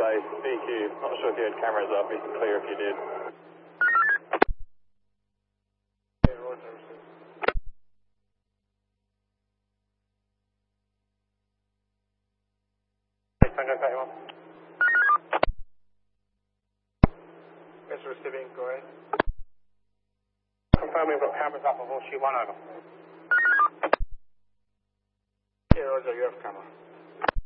advise CQ. Not sure if you had cameras up, you can clear if you did. Yeah, Roger. Tango 31. Yes, receiving, go ahead. Confirm we've got cameras up on Horseshoe 1 over. Yeah, Roger, you have camera.